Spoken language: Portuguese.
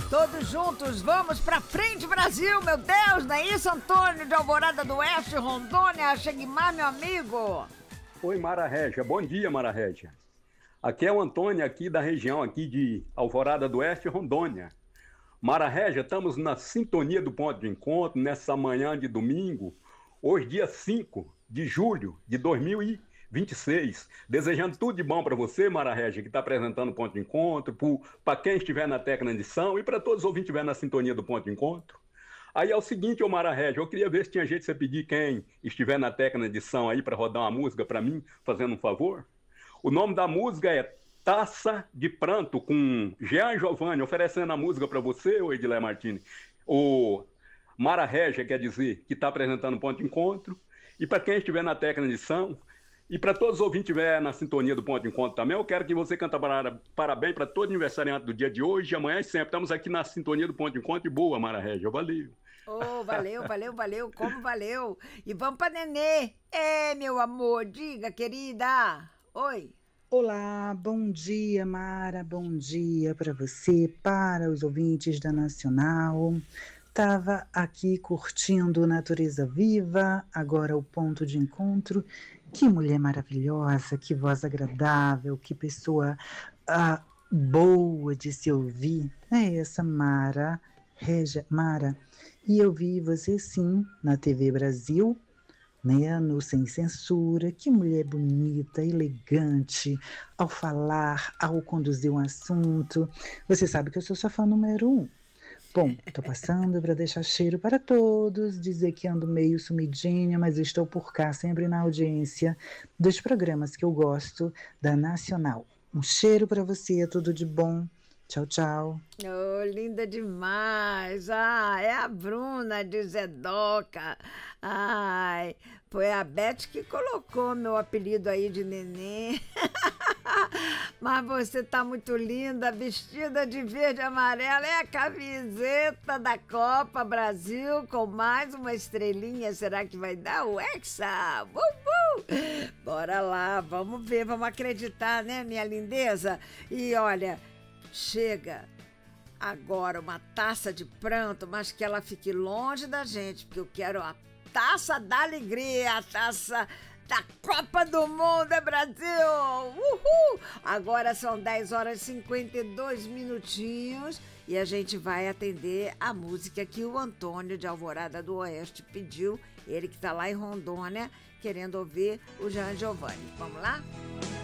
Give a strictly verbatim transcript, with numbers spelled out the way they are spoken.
Todos juntos, vamos pra frente, Brasil, meu Deus, não é isso, Antônio de Alvorada do Oeste, Rondônia, Cheguimar, meu amigo? Oi, Mara Régia, bom dia, Mara Régia. Aqui é o Antônio, aqui da região aqui de Alvorada do Oeste, Rondônia. Mara Régia, estamos na sintonia do ponto de encontro, nessa manhã de domingo, hoje dia cinco de julho de dois mil e vinte e seis. Desejando tudo de bom para você, Mara Régia, que está apresentando o ponto de encontro, para quem estiver na técnica de edição e para todos os ouvintes que estiverem na sintonia do ponto de encontro. Aí é o seguinte, ô Mara Régia, eu queria ver se tinha jeito de você pedir quem estiver na técnica de edição aí para rodar uma música para mim, fazendo um favor. O nome da música é Taça de Pranto, com Jean Giovanni, oferecendo a música para você, ô Edilé Martini. O Mara Régia, quer dizer, que está apresentando o ponto de encontro. E para quem estiver na técnica de edição, e para todos os ouvintes que estiverem na sintonia do ponto de encontro também, eu quero que você cante parabéns para todo aniversariante do dia de hoje, amanhã e sempre. Estamos aqui na sintonia do ponto de encontro e boa, Mara Régia, valeu. Oh, valeu, valeu, valeu, como valeu. E vamos para Nenê. É, meu amor, diga, querida. Oi. Olá, bom dia, Mara, bom dia para você, para os ouvintes da Nacional. Estava aqui curtindo Natureza Viva, agora o ponto de encontro. Que mulher maravilhosa, que voz agradável, que pessoa ah, boa de se ouvir. É essa Mara, Régia, Mara. E eu vi você sim na T V Brasil, né, no Sem Censura. Que mulher bonita, elegante, ao falar, ao conduzir um assunto. Você sabe que eu sou sua fã número um. Bom, estou passando para deixar cheiro para todos, dizer que ando meio sumidinha, mas estou por cá sempre na audiência dos programas que eu gosto da Nacional. Um cheiro para você, tudo de bom. Tchau, tchau. Oh, linda demais. Ah, é a Bruna de Zedoca. Ai, foi a Beth que colocou meu apelido aí de Nenê. Mas você tá muito linda, vestida de verde e amarelo. É a camiseta da Copa Brasil com mais uma estrelinha. Será que vai dar o Hexa? Uh, uh. Bora lá, vamos ver, vamos acreditar, né, minha lindeza? E olha, chega agora uma taça de pranto, mas que ela fique longe da gente, porque eu quero a taça da alegria, a taça da Copa do Mundo, é Brasil! Uhul! Agora são dez horas e cinquenta e dois minutinhos e a gente vai atender a música que o Antônio de Alvorada do Oeste pediu, ele que está lá em Rondônia, querendo ouvir o Jean Giovanni. Vamos lá?